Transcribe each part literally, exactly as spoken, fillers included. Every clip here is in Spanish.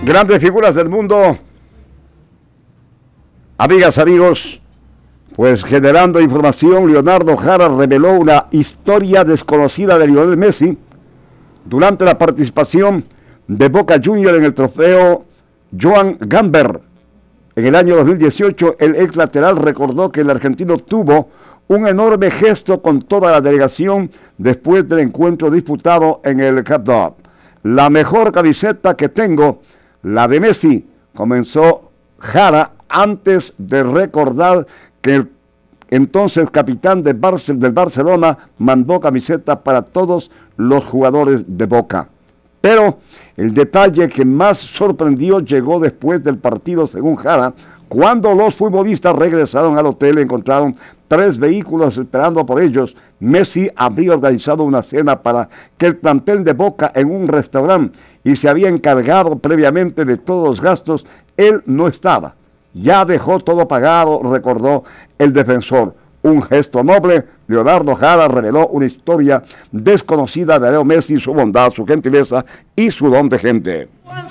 Grandes figuras del mundo, amigas, amigos, pues generando información, Leonardo Jara reveló una historia desconocida de Lionel Messi durante la participación de Boca Juniors en el trofeo Joan Gamper. En el año dos mil dieciocho, el ex lateral recordó que el argentino tuvo un enorme gesto con toda la delegación después del encuentro disputado en el Camp Nou. La mejor camiseta que tengo, la de Messi, comenzó Jara antes de recordar que el entonces capitán de Barce- del Barcelona mandó camiseta para todos los jugadores de Boca. Pero el detalle que más sorprendió llegó después del partido, según Jara, cuando los futbolistas regresaron al hotel, encontraron tres vehículos esperando por ellos. Messi había organizado una cena para que el plantel de Boca en un restaurante y se había encargado previamente de todos los gastos. Él no estaba. Ya dejó todo pagado, recordó el defensor. Un gesto noble. Leonardo Jara reveló una historia desconocida de Leo Messi, su bondad, su gentileza y su don de gente.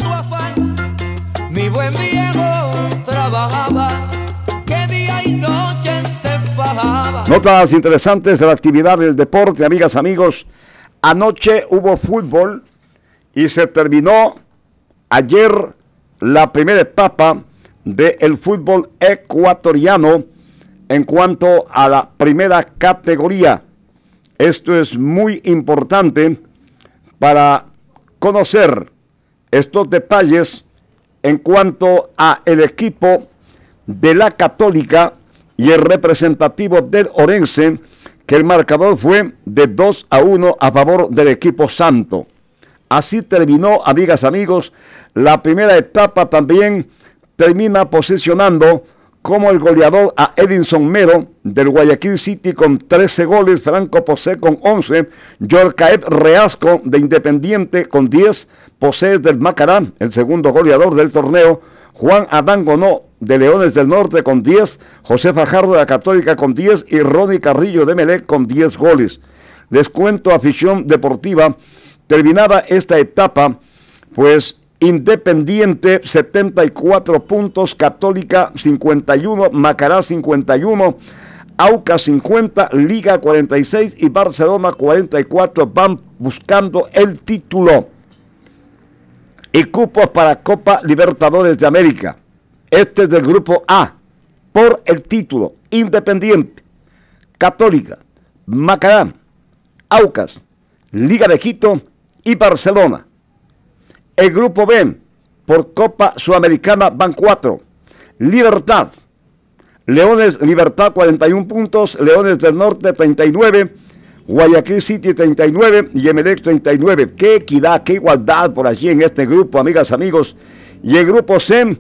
Mi buen Diego trabajaba, que día y noche se fajaba. Notas interesantes de la actividad del deporte, amigas, amigos. Anoche hubo fútbol y se terminó ayer la primera etapa del fútbol ecuatoriano en cuanto a la primera categoría. Esto es muy importante para conocer estos detalles en cuanto a el equipo de la Católica y el representativo del Orense, que el marcador fue de dos a uno a favor del equipo santo. Así terminó, amigas, amigos, la primera etapa. También termina posicionando como el goleador a Edinson Mero del Guayaquil City con trece goles, Franco Posé con once, Yorcaep Reasco de Independiente con diez, Posé del Macará, el segundo goleador del torneo, Juan Adán Gonó de Leones del Norte con diez, José Fajardo de la Católica con diez y Ronnie Carrillo de Melec con diez goles. Les cuento, afición deportiva, terminada esta etapa, pues Independiente setenta y cuatro puntos, Católica cincuenta y uno, Macará cincuenta y uno, Aucas cincuenta, Liga cuarenta y seis y Barcelona cuarenta y cuatro van buscando el título y cupos para Copa Libertadores de América. Este es del grupo A, por el título. Independiente, Católica, Macará, Aucas, Liga de Quito y Barcelona. El grupo B, por Copa Sudamericana, van cuatro. Libertad, Leones Libertad cuarenta y uno puntos, Leones del Norte treinta y nueve, Guayaquil City treinta y nueve y Emelec treinta y nueve. Qué equidad, qué igualdad por allí en este grupo, amigas, amigos. Y el grupo C,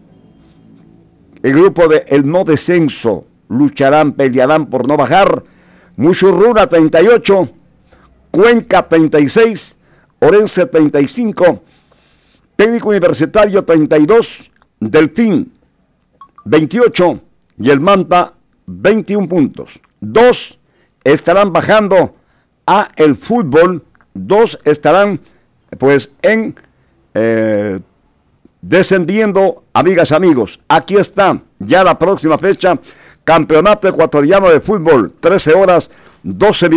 el grupo de el no descenso, lucharán, pelearán por no bajar. Muchurruna treinta y ocho, Cuenca treinta y seis, Orense treinta y cinco, Técnico Universitario treinta y dos, Delfín veintiocho y el Manta veintiún puntos. Dos estarán bajando a el fútbol, dos estarán pues en eh, descendiendo, amigas, amigos. Aquí está ya la próxima fecha, Campeonato Ecuatoriano de Fútbol, trece horas, doce minutos.